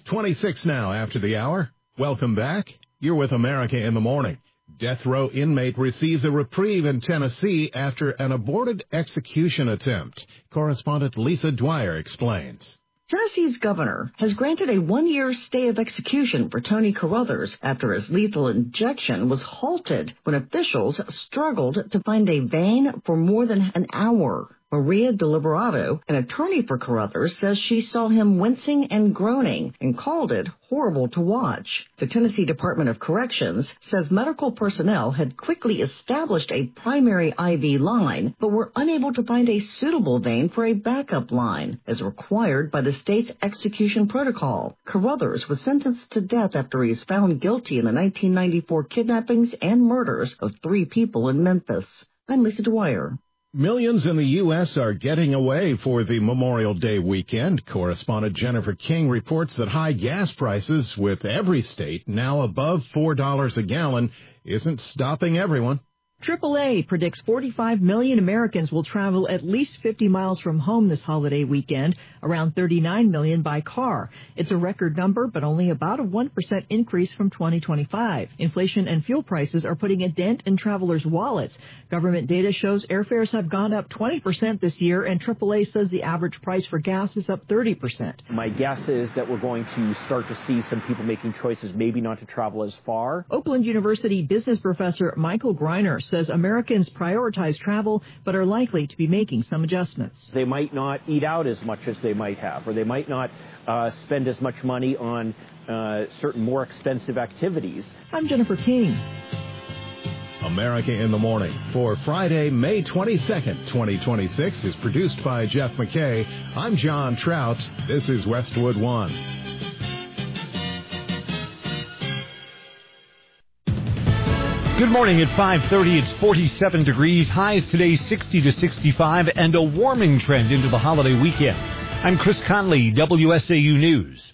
26 now after the hour. Welcome back. You're with America in the Morning. Death row inmate receives a reprieve in Tennessee after an aborted execution attempt. Correspondent Lisa Dwyer explains. Tennessee's governor has granted a 1-year stay of execution for Tony Carruthers after his lethal injection was halted when officials struggled to find a vein for more than an hour. Maria Deliberado, an attorney for Carruthers, says she saw him wincing and groaning and called it horrible to watch. The Tennessee Department of Corrections says medical personnel had quickly established a primary IV line, but were unable to find a suitable vein for a backup line, as required by the state's execution protocol. Carruthers was sentenced to death after he was found guilty in the 1994 kidnappings and murders of 3 people in Memphis. I'm Lisa Dwyer. Millions in the U.S. are getting away for the Memorial Day weekend. Correspondent Jennifer King reports that high gas prices, with every state now above $4 a gallon, isn't stopping everyone. AAA predicts 45 million Americans will travel at least 50 miles from home this holiday weekend, around 39 million by car. It's a record number, but only about a 1% increase from 2025. Inflation and fuel prices are putting a dent in travelers' wallets. Government data shows airfares have gone up 20% this year, and AAA says the average price for gas is up 30%. My guess is that we're going to start to see some people making choices maybe not to travel as far. Oakland University business professor Michael Greiner says Americans prioritize travel but are likely to be making some adjustments. They might not eat out as much as they might have, or they might not spend as much money on certain more expensive activities. I'm Jennifer King. America in the Morning for Friday, May 22nd, 2026 is produced by Jeff McKay. I'm John Trout. This is Westwood One. Good morning at 5:30. It's 47 degrees. Highs today 60 to 65 and a warming trend into the holiday weekend. I'm Chris Conley, WSAU News.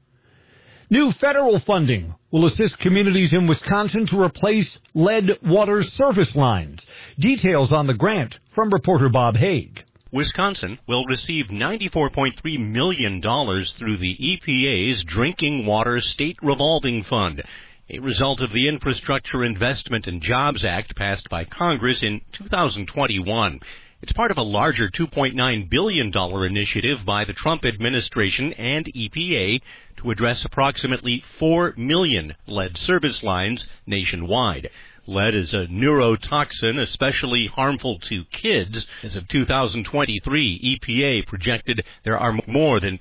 New federal funding will assist communities in Wisconsin to replace lead water service lines. Details on the grant from reporter Bob Haig. Wisconsin will receive $94.3 million through the EPA's Drinking Water State Revolving Fund, a result of the Infrastructure Investment and Jobs Act passed by Congress in 2021. It's part of a larger $2.9 billion initiative by the Trump administration and EPA to address approximately 4 million lead service lines nationwide. Lead is a neurotoxin especially harmful to kids. As of 2023, EPA projected there are more than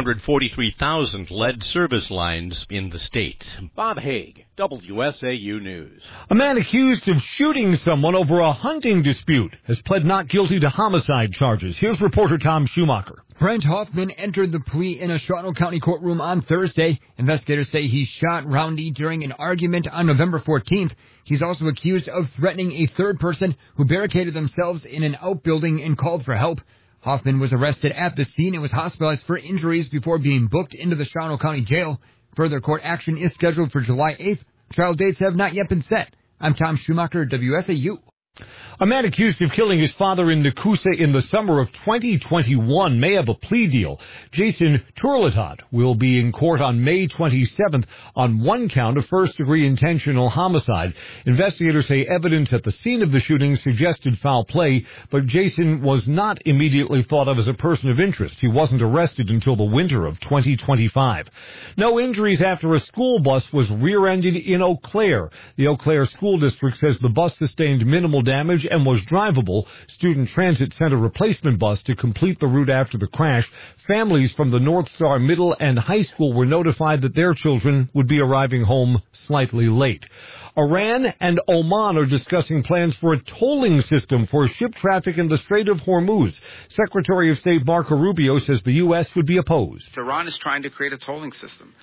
343,000 lead service lines in the state. Bob Haig, WSAU News. A man accused of shooting someone over a hunting dispute has pled not guilty to homicide charges. Here's reporter Tom Schumacher. Brent Hoffman entered the plea in a Toronto County courtroom on Thursday. Investigators say he shot Roundy during an argument on November 14th. He's also accused of threatening a third person who barricaded themselves in an outbuilding and called for help. Hoffman was arrested at the scene and was hospitalized for injuries before being booked into the Toronto County Jail. Further court action is scheduled for July 8th. Trial dates have not yet been set. I'm Tom Schumacher, WSAU. A man accused of killing his father in Nakusa in the summer of 2021 may have a plea deal. Jason Turlatot will be in court on May 27th on one count of first-degree intentional homicide. Investigators say evidence at the scene of the shooting suggested foul play, but Jason was not immediately thought of as a person of interest. He wasn't arrested until the winter of 2025. No injuries after a school bus was rear-ended in Eau Claire. The Eau Claire School District says the bus sustained minimal damage and was drivable. Student Transit sent a replacement bus to complete the route after the crash. Families from the North Star Middle and High School were notified that their children would be arriving home slightly late. Iran and Oman are discussing plans for a tolling system for ship traffic in the Strait of Hormuz. Secretary of State Marco Rubio says the U.S. would be opposed. Iran is trying to create a tolling system.